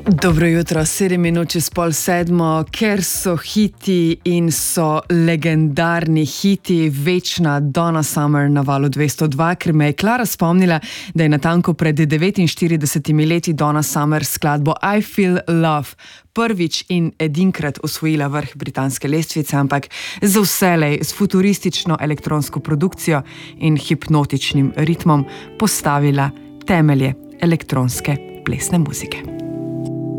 Dobro jutro, 6:07, ker so hiti in so legendarni hiti, večna Donna Summer na Valu 202, ker me je Klara spomnila, da je natanko pred 49 leti Donna Summer skladbo I Feel Love prvič in edinkrat osvojila vrh britanske lestvice, ampak za vselej s futuristično elektronsko produkcijo in hipnotičnim ritmom postavila temelje elektronske plesne muzike.